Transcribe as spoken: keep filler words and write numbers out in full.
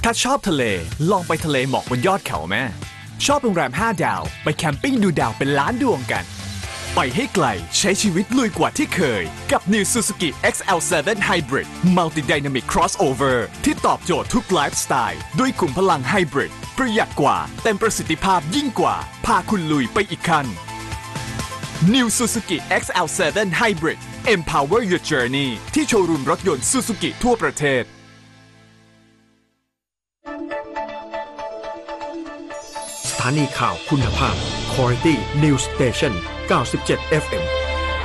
ถ้าชอบทะเลลองไปทะเลหมอกบนยอดเขาแม่ชอบโรงแรมห้าดาวไปแคมปิ้งดูดาวเป็นล้านดวงกันไปให้ไกลใช้ชีวิตลุยกว่าที่เคยกับ New Suzuki เอ็กซ์ แอล เซเว่น Hybrid Multi Dynamic Crossover ที่ตอบโจทย์ทุกไลฟ์สไตล์ด้วยขุมพลังไฮบริดประหยัดกว่าเต็มประสิทธิภาพยิ่งกว่าพาคุณลุยไปอีกขั้น New Suzuki เอ็กซ์ แอล เซเว่น Hybrid Empower your journey ที่โชว์รูมรถยนต์ Suzuki ทั่วประเทศสถานีข่าวคุณภาพ Quality News Station เก้าสิบเจ็ด เอฟ เอ็ม